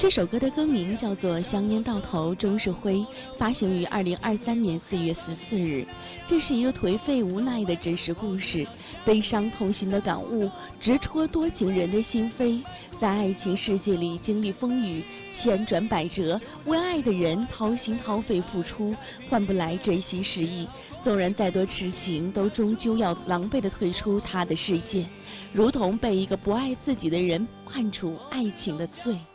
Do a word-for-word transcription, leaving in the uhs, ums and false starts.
这首歌的歌名叫做《香烟到头终是灰》，发行于二零二三年四月十四日。这是一个颓废无奈的真实故事，悲伤痛心的感悟直戳多情人的心扉。在爱情世界里经历风雨，千转百折，为爱的人掏心掏肺付出，换不来真心实意。纵然再多痴情，都终究要狼狈地退出他的世界，如同被一个不爱自己的人判处爱情的罪。